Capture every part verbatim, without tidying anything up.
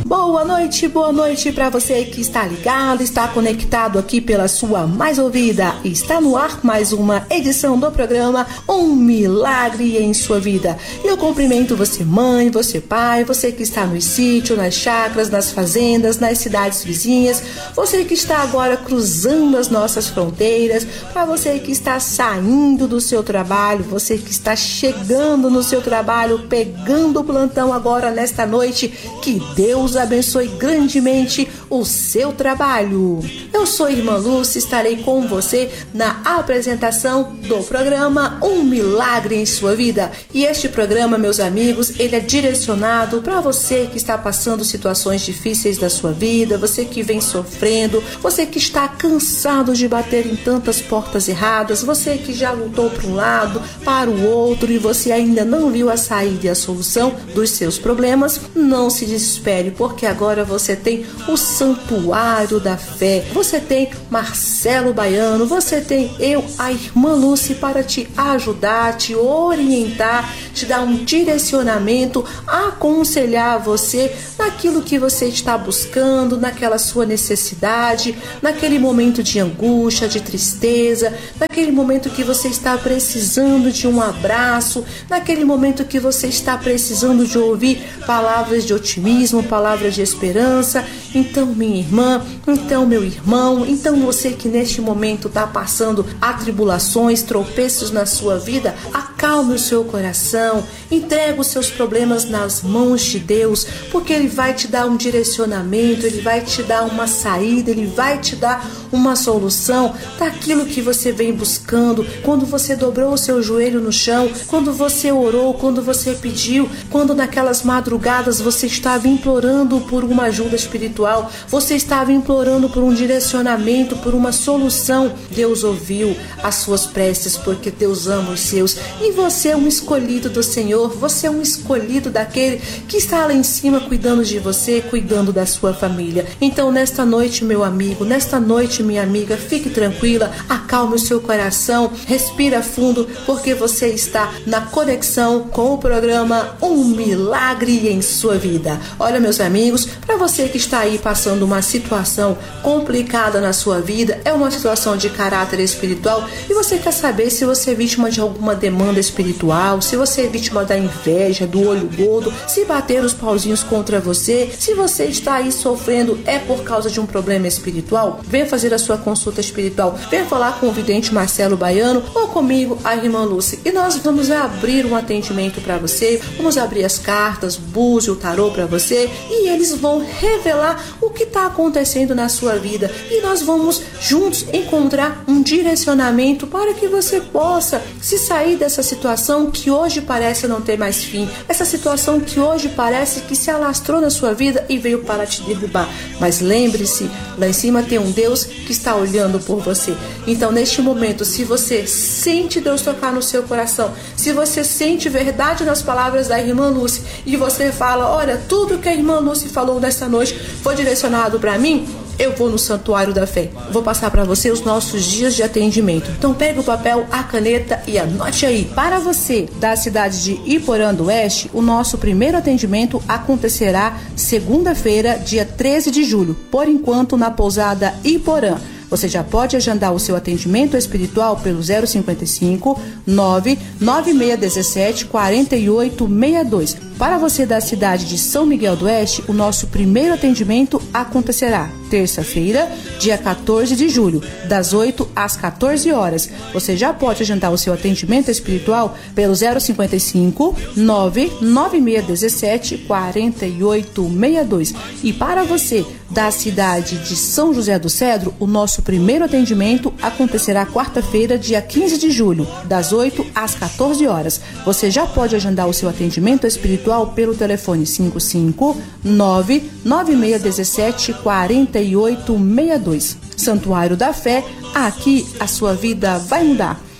Boa noite, boa noite para você que está ligado, está conectado aqui pela sua mais ouvida. Está no ar mais uma edição do programa Um Milagre em Sua Vida. Eu cumprimento você mãe, você pai, você que está no sítio, nas chacras, nas fazendas, nas cidades vizinhas, você que está agora cruzando as nossas fronteiras, para você que está saindo do seu trabalho, você que está chegando no seu trabalho, pegando o plantão agora nesta noite, que Deus abençoe grandemente o seu trabalho. Eu sou Irmã Lúcia, estarei com você na apresentação do programa Um Milagre em Sua Vida. E este programa, meus amigos, ele é direcionado para você que está passando situações difíceis da sua vida, você que vem sofrendo, você que está cansado de bater em tantas portas erradas, você que já lutou para um lado, para o outro e você ainda não viu a saída e a solução dos seus problemas. Não se desespere, porque agora você tem o Santuário da Fé, você tem Marcelo Baiano, você tem eu, a Irmã Lúcia, para te ajudar, te orientar, te dar um direcionamento, aconselhar você naquilo que você está buscando, naquela sua necessidade, naquele momento de angústia, de tristeza, naquele momento que você está precisando de um abraço, naquele momento que você está precisando de ouvir palavras de otimismo, palavras de esperança. Então, minha irmã, então, meu irmão, então você que neste momento está passando atribulações, tropeços na sua vida, acalme o seu coração, entrega os seus problemas nas mãos de Deus, porque Ele vai te dar um direcionamento, Ele vai te dar uma saída, Ele vai te dar uma solução daquilo que você vem buscando. Quando você dobrou o seu joelho no chão, quando você orou, quando você pediu, quando naquelas madrugadas você estava implorando por uma ajuda espiritual, você estava implorando por um direcionamento, por uma solução, Deus ouviu as suas preces, porque Deus ama os seus, e você é um escolhido do Senhor, você é um escolhido daquele que está lá em cima cuidando de você, cuidando da sua família. Então, nesta noite, meu amigo, nesta noite, minha amiga, fique tranquila, acalme o seu coração, respira fundo, porque você está na conexão com o programa Um Milagre em Sua Vida. Olha, meus amigos, para você que está aí passando uma situação complicada na sua vida, é uma situação de caráter espiritual, e você quer saber se você é vítima de alguma demanda espiritual, se você é vítima da inveja, do olho gordo, se bater os pauzinhos contra você, se você está aí sofrendo é por causa de um problema espiritual, venha fazer a sua consulta espiritual, venha falar com o vidente Marcelo Baiano ou comigo, a Irmã Lúcia, e nós vamos abrir um atendimento para você, vamos abrir as cartas, búzio, o tarô para você, e eles vão revelar o que está acontecendo na sua vida, e nós vamos juntos encontrar um direcionamento para que você possa se sair dessa situação que hoje parece não ter mais fim, essa situação que hoje parece que se alastrou na sua vida e veio para te derrubar. Mas lembre-se, lá em cima tem um Deus que está olhando por você. Então, neste momento, se você sente Deus tocar no seu coração, se você sente verdade nas palavras da Irmã Lúcia e você fala, olha, tudo que a Irmã Lúcia falou nesta noite foi direcionado para mim, eu vou no Santuário da Fé. Vou passar para você os nossos dias de atendimento. Então pega o papel, a caneta e anote aí. Para você da cidade de Iporã do Oeste, o nosso primeiro atendimento acontecerá segunda-feira, dia treze de julho, por enquanto na pousada Iporã. Você já pode agendar o seu atendimento espiritual pelo zero cinquenta e cinco, nove nove seis um sete, quatro oito seis dois. Para você da cidade de São Miguel do Oeste, o nosso primeiro atendimento acontecerá terça-feira, dia quatorze de julho, das oito às quatorze horas. Você já pode agendar o seu atendimento espiritual pelo zero cinquenta e cinco, nove nove seis um sete, quatro oito seis dois. E para você da cidade de São José do Cedro, o nosso primeiro atendimento acontecerá quarta-feira, dia quinze de julho, das oito às quatorze horas. Você já pode agendar o seu atendimento espiritual pelo telefone cinco cinco nove nove seis um sete, quatro oito seis dois. Santuário da Fé, aqui a sua vida vai mudar.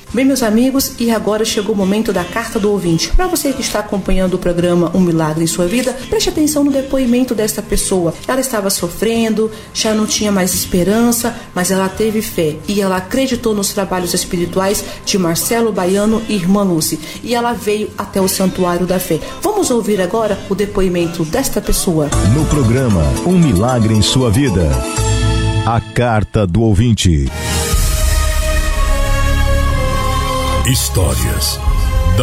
Bem, meus amigos, e agora chegou o momento da carta do ouvinte. Para você que está acompanhando o programa Um Milagre em Sua Vida, preste atenção no depoimento desta pessoa. Ela estava sofrendo, já não tinha mais esperança, mas ela teve fé e ela acreditou nos trabalhos espirituais de Marcelo Baiano e Irmã Lúcia, e ela veio até o Santuário da Fé. Vamos ouvir agora o depoimento desta pessoa. No programa Um Milagre em Sua Vida, a carta do ouvinte. Histórias